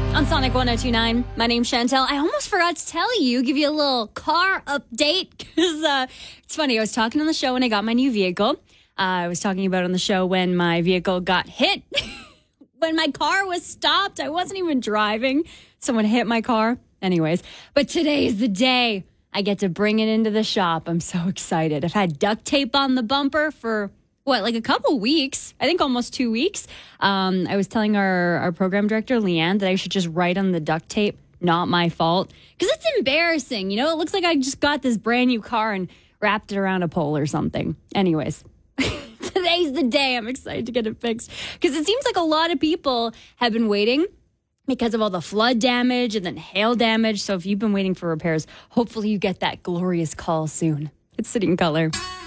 On Sonic 102.9, my name's Chantel. I almost forgot to tell you, give you a little car update, because it's funny. I was talking on the show when I got my new vehicle. I was talking about on the show when my vehicle got hit. When my car was stopped, I wasn't even driving. Someone hit my car. Anyways, but today is the day I get to bring it into the shop. I'm so excited. I've had duct tape on the bumper for like a couple weeks, I think almost 2 weeks. I was telling our program director, Leanne, that I should just write on the duct tape, not my fault. Because it's embarrassing. You know, it looks like I just got this brand new car and wrapped it around a pole or something. Anyways, today's the day. I'm excited to get it fixed. Because it seems like a lot of people have been waiting because of all the flood damage and then hail damage. So if you've been waiting for repairs, hopefully you get that glorious call soon. It's City and Color.